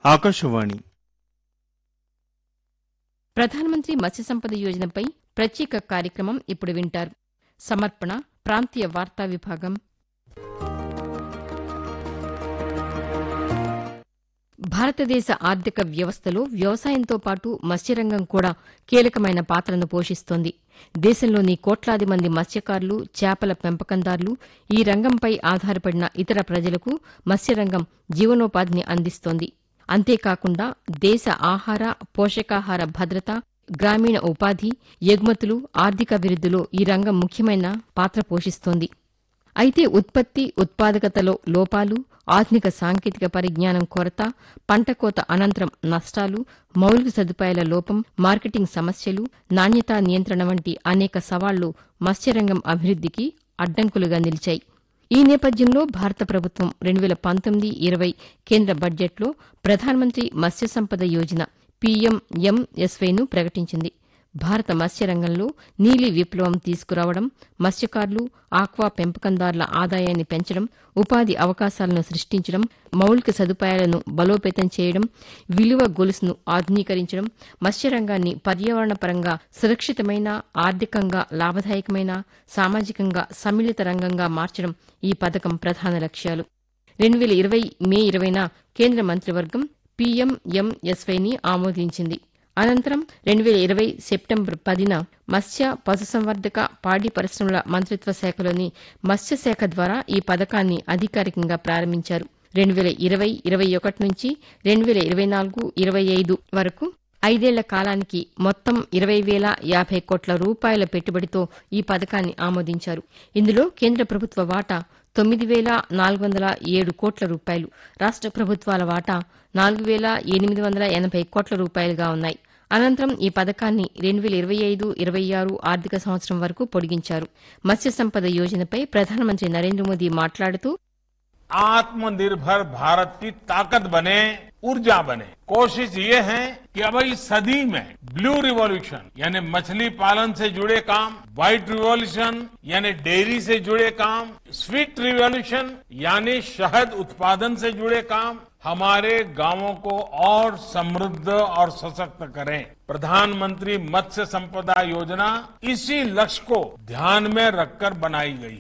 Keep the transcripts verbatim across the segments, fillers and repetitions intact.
ఆకాశవాణి ప్రధానమంత్రి మత్స్య సంపద యోజనపై ప్రత్యేక కార్యక్రమం ఇప్పుడు వింటారు. సమర్పణ ప్రాంతీయ వార్తా విభాగం. భారతదేశ ఆర్థిక వ్యవస్థలో వ్యవసాయంతో పాటు మత్స్యరంగం కూడా కీలకమైన పాత్రను పోషిస్తోంది. దేశంలోని కోట్లాది మంది మత్స్యకారులు, చేపల పెంపకందారులు, ఈ రంగంపై ఆధారపడిన ఇతర ప్రజలకు మత్స్యరంగం జీవనోపాధిని అందిస్తోంది. అంతేకాకుండా దేశ ఆహార, పోషకాహార భద్రత, గ్రామీణ ఉపాధి, ఎగుమతులు, ఆర్థికాభివృద్దిలో ఈ రంగం ముఖ్యమైన పాత్ర పోషిస్తోంది. అయితే ఉత్పత్తి, ఉత్పాదకతలో లోపాలు, ఆధునిక సాంకేతిక పరిజ్ఞానం కొరత, పంట కోత అనంతరం నష్టాలు, మౌలిక సదుపాయాల లోపం, మార్కెటింగ్ సమస్యలు, నాణ్యతా నియంత్రణ వంటి అనేక సవాళ్లు మత్స్యరంగం అభివృద్దికి అడ్డంకులుగా నిలిచాయి. ఈ నేపథ్యంలో భారత ప్రభుత్వం రెండు వేల పంతొమ్మిది ఇరవై కేంద్ర బడ్జెట్లో ప్రధానమంత్రి మత్స్య సంపద యోజన పీఎంఎంఎస్వైను ప్రకటించింది. భారత మత్స్యరంగంలో నీలి విప్లవం తీసుకురావడం, మత్స్యకారులు, ఆక్వా పెంపకందారుల ఆదాయాన్ని పెంచడం, ఉపాధి అవకాశాలను సృష్టించడం, మౌలిక సదుపాయాలను బలోపేతం చేయడం, విలువ గొలుసును ఆధునీకరించడం, మత్స్యరంగాన్ని పర్యావరణపరంగా సురక్షితమైన, ఆర్థికంగా లాభదాయకమైన, సామాజికంగా సమ్మిళిత రంగంగా మార్చడం ఈ పథకం ప్రధాన లక్ష్యాలు. రెండు వేల ఇరవై మే ఇరవైన కేంద్ర మంత్రివర్గం పీఎంఎంఎస్వైని ఆమోదించింది. అనంతరం రెండు వేల ఇరవై సెప్టెంబర్ పదిన మత్స్య, పశుసంవర్ధక, పాడి పరిశ్రమల మంత్రిత్వ శాఖలోని మత్స్యశాఖ ద్వారా ఈ పథకాన్ని అధికారికంగా ప్రారంభించారు. రెండు వేల ఇరవై ఇరవై ఒకటి నుంచి రెండు వేల ఇరవై నాలుగు ఇరవై ఐదు వరకు ఐదేళ్ల కాలానికి మొత్తం ఇరవై వేల యాభై కోట్ల రూపాయల పెట్టుబడితో ఈ పథకాన్ని ఆమోదించారు. ఇందులో కేంద్ర ప్రభుత్వ వాటా తొమ్మిది వేల నాలుగు వందల ఏడు కోట్ల రూపాయలు, రాష్ట ప్రభుత్వాల వాటా నాలుగు వేల ఎనిమిది వందల ఎనభై కోట్ల రూపాయలుగా ఉన్నాయి. అనంతరం ఈ పథకాన్ని రెండు వేల ఇరవై ఐదు ఇరవై ఆరు ఆర్థిక సంవత్సరం వరకు పొడిగించారు. మత్స్య సంపద యోజనపై ప్రధానమంత్రి నరేంద్ర మోదీ మాట్లాడుతూ, आत्मनिर्भर भारत की ताकत बने, ऊर्जा बने। कोशिश ये है कि अब इस सदी में ब्लू रिवॉल्यूशन यानी मछली पालन से जुड़े काम, व्हाइट रिवॉल्यूशन यानी डेयरी से जुड़े काम, स्वीट रिवॉल्यूशन यानी शहद उत्पादन से जुड़े काम हमारे गांवों को और समृद्ध और सशक्त करें। प्रधानमंत्री मत्स्य संपदा योजना इसी लक्ष्य को ध्यान में रखकर बनाई गई।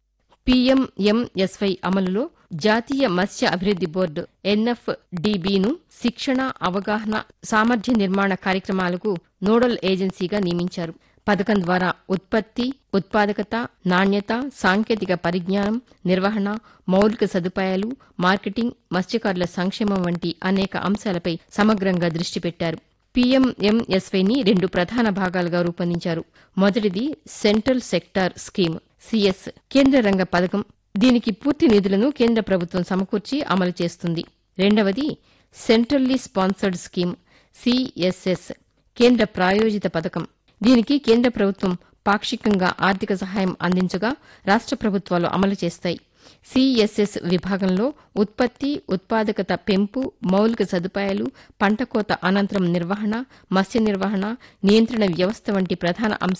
పీఎంఎంఎస్వై అమలులో జాతీయ మత్స్య అభివృద్ది బోర్డు ఎన్ఎఫ్డీబీను శిక్షణ, అవగాహన, సామర్థ్య నిర్మాణ కార్యక్రమాలకు నోడల్ ఏజెన్సీగా నియమించారు. పథకం ద్వారా ఉత్పత్తి, ఉత్పాదకత, నాణ్యత, సాంకేతిక పరిజ్ఞానం, నిర్వహణ, మౌలిక సదుపాయాలు, మార్కెటింగ్, మత్స్యకారుల సంక్షేమం వంటి అనేక అంశాలపై సమగ్రంగా దృష్టి పెట్టారు. పీఎంఎంఎస్వైని రెండు ప్రధాన భాగాలుగా రూపొందించారు. మొదటిది సెంట్రల్ సెక్టార్ స్కీమ్ సిఎస్, కేంద్ర రంగ పథకం. దీనికి పూర్తి నిధులను కేంద్ర ప్రభుత్వం సమకూర్చి అమలు చేస్తుంది. రెండవది సెంట్రల్లీ స్పాన్సర్డ్ స్కీమ్ సిఎస్ఎస్, కేంద్ర ప్రాయోజిత పథకం. దీనికి కేంద్ర ప్రభుత్వం పాక్షికంగా ఆర్థిక సహాయం అందించగా రాష్ట ప్రభుత్వాలు అమలు చేస్తాయి. సిఎస్ఎస్ విభాగంలో ఉత్పత్తి, ఉత్పాదకత పెంపు, మౌలిక సదుపాయాలు, పంట కోత అనంతరం నిర్వహణ, మత్స్య నిర్వహణ, నియంత్రణ వ్యవస్థ వంటి ప్రధాన అంశాలు